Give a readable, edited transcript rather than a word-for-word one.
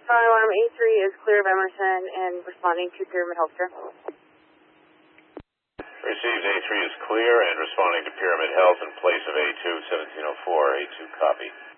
Fire alarm A3 is clear of Emerson and responding to Pyramid Healthcare. Received A3 is clear and responding to Pyramid Health in place of A2, 1704. A2 copy.